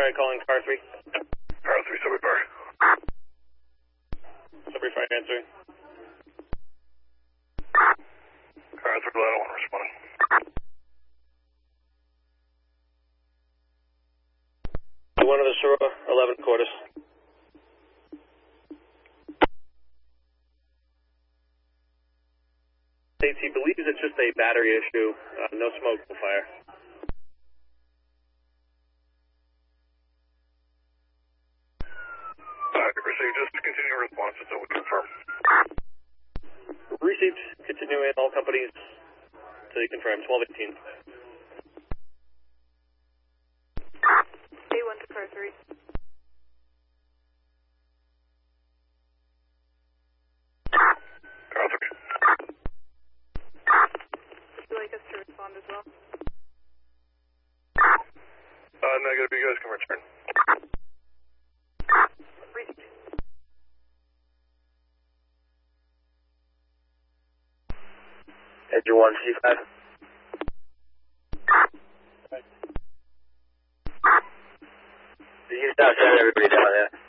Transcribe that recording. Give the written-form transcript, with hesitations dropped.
Fire calling car 3. Car 3, Subway Fire. Subway Fire answering. Car 3, Atlanta 1 responding. One of the Sura, 11 quarters. States he believes it's just a battery issue. No smoke, no fire. Received. Just continue response until we confirm. Received. Continuing all companies until you confirm. 1218. A1 to car 3. Car 3. Would you like us to respond as well? Negative. You guys can return. Received. Engine 1, C5. You can stop sending everybody down there.